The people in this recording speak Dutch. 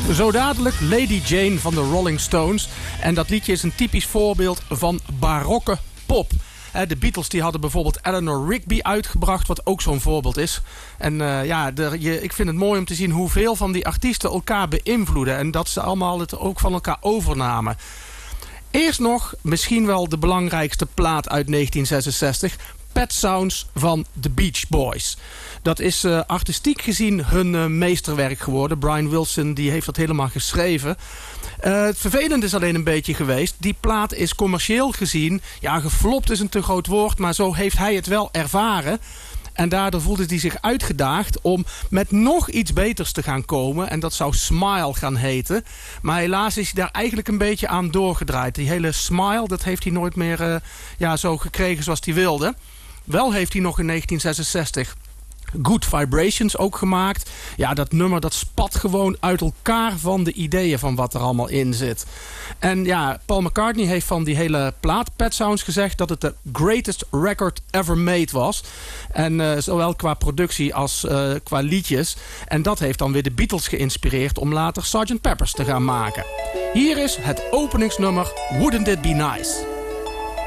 Zo dadelijk Lady Jane van de Rolling Stones. En dat liedje is een typisch voorbeeld van barokke pop. De Beatles die hadden bijvoorbeeld Eleanor Rigby uitgebracht, wat ook zo'n voorbeeld is. En ik vind het mooi om te zien hoeveel van die artiesten elkaar beïnvloeden. En dat ze allemaal het ook van elkaar overnamen. Eerst nog misschien wel de belangrijkste plaat uit 1966... Pet Sounds van The Beach Boys. Dat is artistiek gezien hun meesterwerk geworden. Brian Wilson die heeft dat helemaal geschreven. Het vervelende is alleen een beetje geweest. Die plaat is commercieel gezien... Ja, geflopt is een te groot woord... maar zo heeft hij het wel ervaren... En daardoor voelde hij zich uitgedaagd om met nog iets beters te gaan komen. En dat zou Smile gaan heten. Maar helaas is hij daar eigenlijk een beetje aan doorgedraaid. Die hele Smile, dat heeft hij nooit meer zo gekregen zoals hij wilde. Wel heeft hij nog in 1966... Good Vibrations ook gemaakt. Ja, dat nummer dat spat gewoon uit elkaar van de ideeën van wat er allemaal in zit. En ja, Paul McCartney heeft van die hele plaat Pet Sounds gezegd dat het de greatest record ever made was. En zowel qua productie als qua liedjes. En dat heeft dan weer de Beatles geïnspireerd om later Sgt. Pepper's te gaan maken. Hier is het openingsnummer Wouldn't It Be Nice.